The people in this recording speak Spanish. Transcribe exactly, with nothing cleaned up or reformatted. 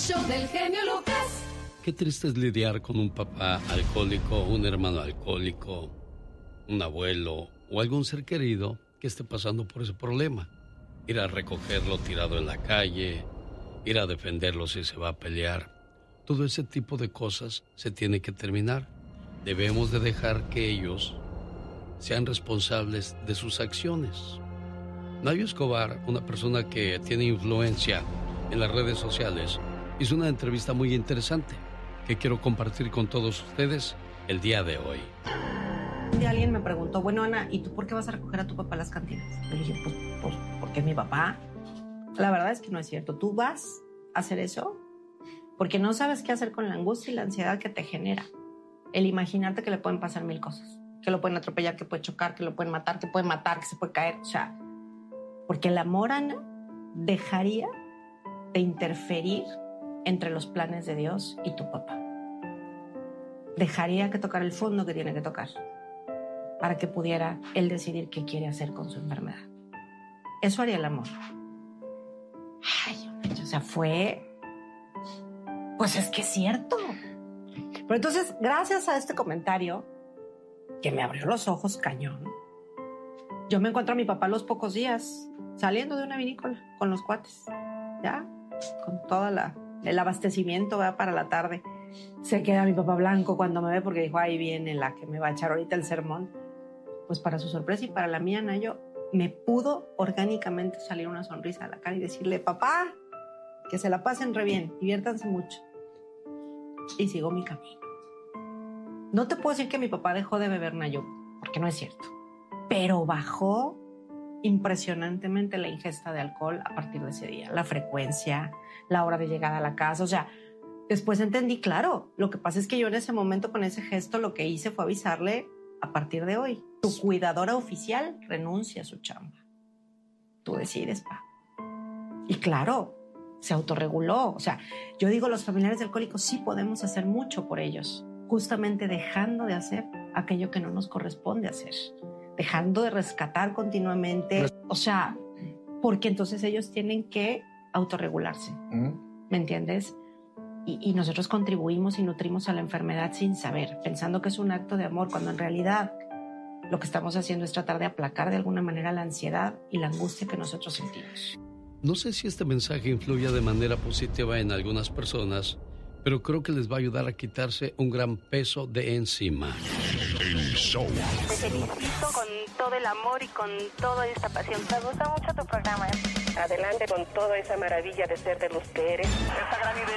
show del genio Lucas. Qué triste es lidiar con un papá alcohólico, un hermano alcohólico, un abuelo o algún ser querido que esté pasando por ese problema. Ir a recogerlo tirado en la calle, ir a defenderlo si se va a pelear. Todo ese tipo de cosas se tiene que terminar. Debemos de dejar que ellos sean responsables de sus acciones. Nayo Escobar, una persona que tiene influencia en las redes sociales, hizo una entrevista muy interesante que quiero compartir con todos ustedes el día de hoy. Un día alguien me preguntó, bueno, Ana, ¿y tú por qué vas a recoger a tu papá a las cantinas? Le dije, pues, pues porque es mi papá. La verdad es que no es cierto. ¿Tú vas a hacer eso? Porque no sabes qué hacer con la angustia y la ansiedad que te genera. El imaginarte que le pueden pasar mil cosas. Que lo pueden atropellar, que puede chocar, que lo pueden matar, que puede matar, que se puede caer. O sea, porque el amor, Ana, dejaría de interferir entre los planes de Dios y tu papá. Dejaría que tocar el fondo que tiene que tocar para que pudiera él decidir qué quiere hacer con su enfermedad. Eso haría el amor. Ay, o sea, fue... Pues es que es cierto. Pero entonces, gracias a este comentario, que me abrió los ojos cañón, yo me encuentro a mi papá a los pocos días, saliendo de una vinícola con los cuates, ya, con todo el abastecimiento, ¿verdad? Para la tarde. Se queda mi papá blanco cuando me ve porque dijo, ahí viene la que me va a echar ahorita el sermón. Pues para su sorpresa y para la mía, Nayo, me pudo orgánicamente salir una sonrisa a la cara y decirle, papá, que se la pasen re bien, diviértanse mucho. Y sigo mi camino. No te puedo decir que mi papá dejó de beber, Nayo, porque no es cierto. Pero bajó impresionantemente la ingesta de alcohol a partir de ese día. La frecuencia, la hora de llegada a la casa. O sea, después entendí, claro, lo que pasa es que yo en ese momento con ese gesto lo que hice fue avisarle, a partir de hoy, tu cuidadora oficial renuncia a su chamba. Tú decides, pa. Y claro, se autorreguló. O sea, yo digo, los familiares de alcohólicos sí podemos hacer mucho por ellos, justamente dejando de hacer aquello que no nos corresponde hacer, dejando de rescatar continuamente. O sea, porque entonces ellos tienen que autorregularse. ¿Me entiendes? Y, y nosotros contribuimos y nutrimos a la enfermedad sin saber, pensando que es un acto de amor, cuando en realidad lo que estamos haciendo es tratar de aplacar de alguna manera la ansiedad y la angustia que nosotros sentimos. No sé si este mensaje influya de manera positiva en algunas personas, pero creo que les va a ayudar a quitarse un gran peso de encima. El show. Te felicito con todo el amor y con toda esta pasión. Me gusta mucho tu programa. Adelante con toda esa maravilla de ser de los que eres. Esta gran idea